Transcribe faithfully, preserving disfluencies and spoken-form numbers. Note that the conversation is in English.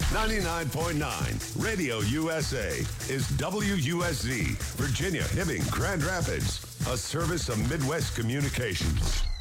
ninety-nine point nine Radio U S A is W U S Z, Virginia, Hibbing, Grand Rapids, a service of Midwest Communications.